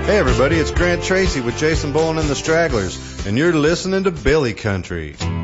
Hey everybody, it's Grant Tracy with Jason Bowen and the Stragglers, and you're listening to Billy Country.